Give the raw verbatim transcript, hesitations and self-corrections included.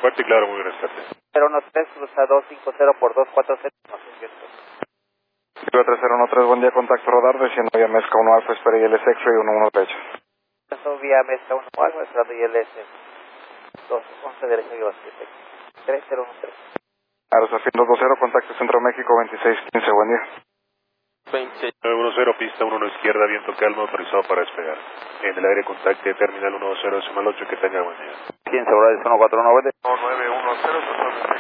Fuerte y claro, muy buenas tardes. cero uno tres, cruza doscientos cincuenta por doscientos cuarenta, más Kilo tres cero uno tres, buen día, contacto radar, desciendo vía Mezca uno Alfa, espera y L S X-Ray uno uno derecho. Eso vía Mezca uno Alfa, esperando y L S dos once derecho y siete tres cero uno tres. Aerosafin dos dos cero, contacto Centro México veintiséis quince, buen día. veinte nueve uno cero, pista uno uno izquierda, viento calmo, autorizado para despegar. En el aire contacte terminal uno dos cero, decimal ocho, que tenga buen día. quince, Horacio uno cuatro uno, nueve uno cero,